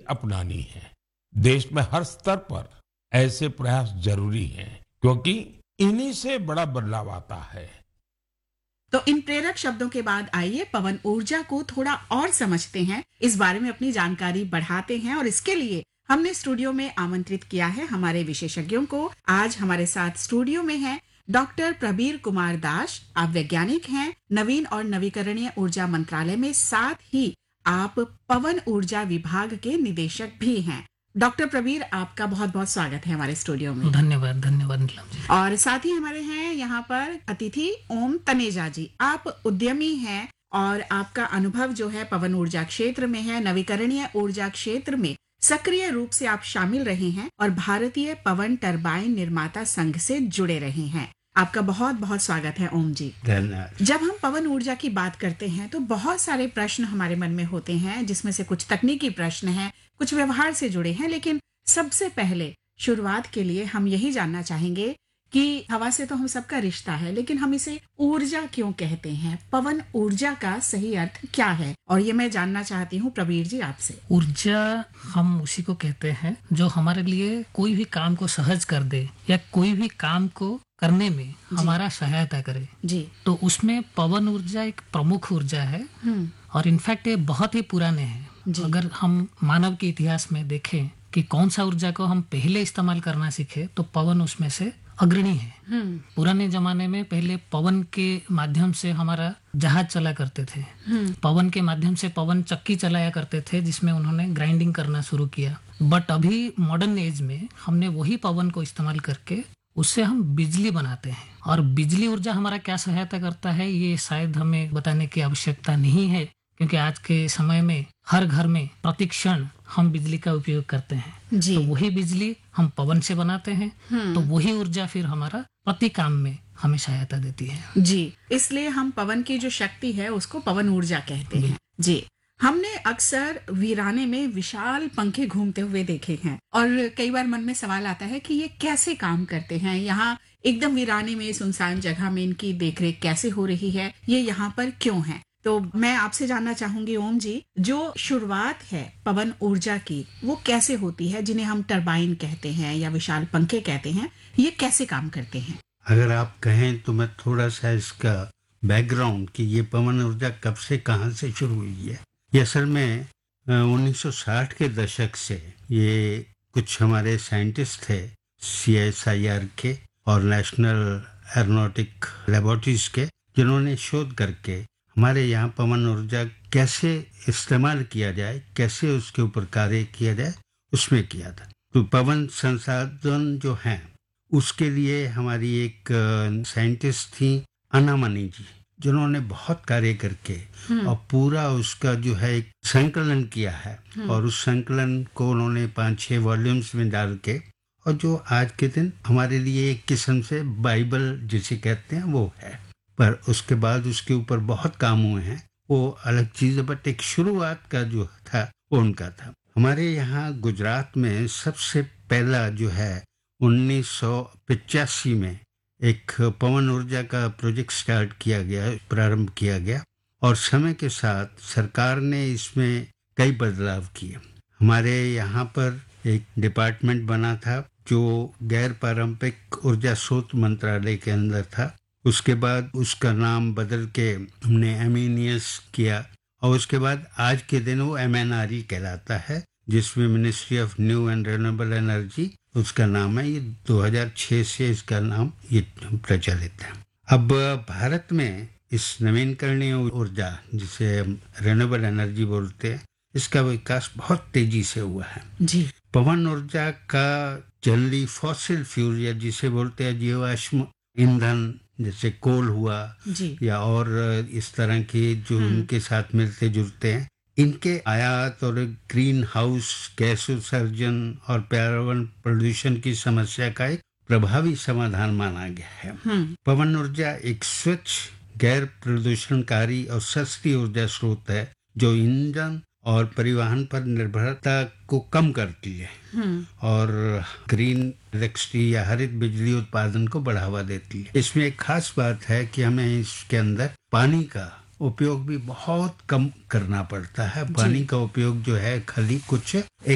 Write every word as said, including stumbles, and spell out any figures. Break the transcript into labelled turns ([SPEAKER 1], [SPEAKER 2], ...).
[SPEAKER 1] अपनानी है। देश में हर स्तर पर ऐसे प्रयास जरूरी हैं, क्योंकि इन्हीं से बड़ा बदलाव आता है।
[SPEAKER 2] तो इन प्रेरक शब्दों के बाद आइए पवन ऊर्जा को थोड़ा और समझते हैं, इस बारे में अपनी जानकारी बढ़ाते हैं। और इसके लिए हमने स्टूडियो में आमंत्रित किया है हमारे विशेषज्ञों को। आज हमारे साथ स्टूडियो में हैं डॉक्टर प्रबीर कुमार दास। आप वैज्ञानिक हैं, नवीन और नवीकरणीय ऊर्जा मंत्रालय में, साथ ही आप पवन ऊर्जा विभाग के निदेशक भी हैं। डॉक्टर प्रबीर, आपका बहुत बहुत स्वागत है हमारे स्टूडियो में।
[SPEAKER 3] धन्यवाद धन्यवाद नीलम जी।
[SPEAKER 2] और साथ ही हमारे हैं यहाँ पर अतिथि ओम तनेजा जी। आप उद्यमी हैं और आपका अनुभव जो है पवन ऊर्जा क्षेत्र में है, नवीकरणीय ऊर्जा क्षेत्र में सक्रिय रूप से आप शामिल रहे हैं और भारतीय पवन टरबाइन निर्माता संघ से जुड़े रहे हैं। आपका बहुत बहुत स्वागत है ओम जी।
[SPEAKER 4] धन्यवाद।
[SPEAKER 2] जब हम पवन ऊर्जा की बात करते हैं तो बहुत सारे प्रश्न हमारे मन में होते हैं, जिसमें से कुछ तकनीकी प्रश्न हैं, कुछ व्यवहार से जुड़े हैं। लेकिन सबसे पहले शुरुआत के लिए हम यही जानना चाहेंगे कि हवा से तो हम सबका रिश्ता है, लेकिन हम इसे ऊर्जा क्यों कहते हैं? पवन ऊर्जा का सही अर्थ क्या है? और ये मैं जानना चाहती हूँ प्रबीर जी आपसे।
[SPEAKER 3] ऊर्जा हम उसी को कहते हैं जो हमारे लिए कोई भी काम को सहज कर दे या कोई भी काम को करने में हमारा सहायता करे
[SPEAKER 2] जी।
[SPEAKER 3] तो उसमें पवन ऊर्जा एक प्रमुख ऊर्जा है। और इनफैक्ट ये बहुत ही पुराने हैं। अगर हम मानव के इतिहास में देखें कि कौन सा ऊर्जा को हम पहले इस्तेमाल करना सीखे तो पवन उसमें से अग्रणी है। पुराने जमाने में पहले पवन के माध्यम से हमारा जहाज चला करते थे। पवन के माध्यम से पवन चक्की चलाया करते थे, जिसमें उन्होंने ग्राइंडिंग करना शुरू किया। बट अभी मॉडर्न एज में हमने वही पवन को इस्तेमाल करके उससे हम बिजली बनाते हैं। और बिजली ऊर्जा हमारा क्या सहायता करता है ये शायद हमें बताने की आवश्यकता नहीं है, क्योंकि आज के समय में हर घर में प्रतिक्षण हम बिजली का उपयोग करते हैं।
[SPEAKER 2] जी।
[SPEAKER 3] तो वही बिजली हम पवन से बनाते हैं, तो वही ऊर्जा फिर हमारा प्रति काम में हमें सहायता देती है।
[SPEAKER 2] जी, इसलिए हम पवन की जो शक्ति है उसको पवन ऊर्जा कहते हैं। जी, हमने अक्सर वीराने में विशाल पंखे घूमते हुए देखे हैं और कई बार मन में सवाल आता है कि ये कैसे काम करते हैं। यहाँ एकदम वीराने में, सुनसान जगह में इनकी देखरेख कैसे हो रही है, ये यहाँ पर क्यों है? तो मैं आपसे जानना चाहूंगी ओम जी, जो शुरुआत है पवन ऊर्जा की वो कैसे होती है, जिन्हें हम टरबाइन कहते हैं या विशाल पंखे कहते हैं, ये कैसे काम करते हैं?
[SPEAKER 4] अगर आप कहें तो मैं थोड़ा सा इसका बैकग्राउंड कि ये पवन ऊर्जा कब से कहां से शुरू हुई है। ये असल में उन्नीस सौ साठ के दशक से ये कुछ हमारे साइंटिस्ट थे सी एस आई आर के और नेशनल एरोनॉटिक लेबोरेटरीज के, जिन्होंने शोध करके हमारे यहाँ पवन ऊर्जा कैसे इस्तेमाल किया जाए, कैसे उसके ऊपर कार्य किया जाए, उसमें किया था। तो पवन संसाधन जो हैं उसके लिए हमारी एक साइंटिस्ट थी अनामनी जी, जिन्होंने बहुत कार्य करके और पूरा उसका जो है एक संकलन किया है। और उस संकलन को उन्होंने पांच छह वॉल्यूम्स में डाल के, और जो आज के दिन हमारे लिए एक किस्म से बाइबल जिसे कहते हैं वो है। पर उसके बाद उसके ऊपर बहुत काम हुए हैं, वो अलग चीज है। बट एक शुरुआत का जो था वो उनका था। हमारे यहाँ गुजरात में सबसे पहला जो है उन्नीस सौ पिचासी में एक पवन ऊर्जा का प्रोजेक्ट स्टार्ट किया गया, प्रारंभ किया गया। और समय के साथ सरकार ने इसमें कई बदलाव किए। हमारे यहाँ पर एक डिपार्टमेंट बना था जो गैर पारंपरिक ऊर्जा स्रोत मंत्रालय के अंदर था। उसके बाद उसका नाम बदल के हमने एमिनियस किया और उसके बाद आज के दिन वो एम एन आर ई कहलाता है, जिसमें ministry of new and renewable energy उसका नाम है। ये दो हज़ार छह से इसका नाम ये प्रचलित है। अब भारत में इस नवीनकरणीय ऊर्जा जिसे रिन्यूएबल एनर्जी बोलते हैं, इसका विकास बहुत तेजी से हुआ है।
[SPEAKER 2] जी।
[SPEAKER 4] पवन ऊर्जा का जनरली फॉसिल फ्यूल या जिसे बोलते हैं जीवाश्म ईंधन, जैसे कोल हुआ
[SPEAKER 2] जी।
[SPEAKER 4] या और इस तरह के जो उनके साथ मिलते जुलते हैं, इनके आयात और ग्रीन हाउस गैस उत्सर्जन और पर्यावरण प्रदूषण की समस्या का एक प्रभावी समाधान माना गया है। पवन ऊर्जा एक स्वच्छ, गैर प्रदूषणकारी और सस्ती ऊर्जा स्रोत है जो ईंधन और परिवहन पर निर्भरता को कम करती है और ग्रीन इलेक्ट्रिसिटी या हरित बिजली उत्पादन को बढ़ावा देती है। इसमें एक खास बात है कि हमें इसके अंदर पानी का उपयोग भी बहुत कम करना पड़ता है। पानी का उपयोग जो है खाली कुछ